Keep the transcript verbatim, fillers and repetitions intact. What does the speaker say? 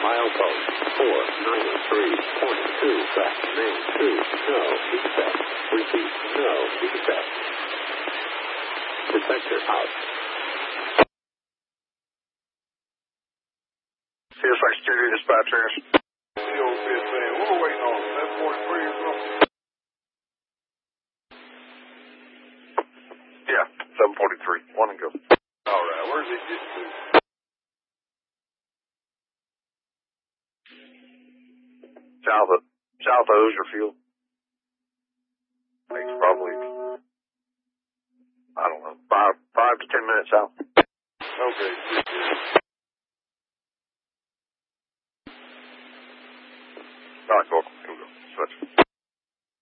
Milepost four ninety-three point two, track main two, no defect. Repeat, no defect. Detector out. C S I Security Dispatchers. The old bitch saying, what are we waiting on? seven forty-three or something? Yeah, seven forty-three. One and go. All right, where's it get to? South of, south of Ozerfield. I think it's probably, I don't know, five, five to ten minutes out. Okay.